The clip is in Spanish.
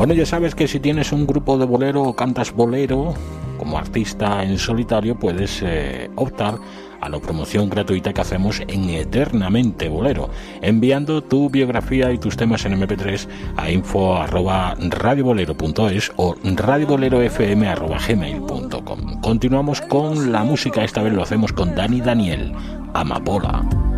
Bueno, ya sabes que si tienes un grupo de bolero o cantas bolero como artista en solitario, puedes optar a la promoción gratuita que hacemos en Eternamente Bolero, enviando tu biografía y tus temas en MP3 a info@radiobolero.es o radiobolerofm@gmail.com. Continuamos con la música, esta vez lo hacemos con Dani Daniel, Amapola.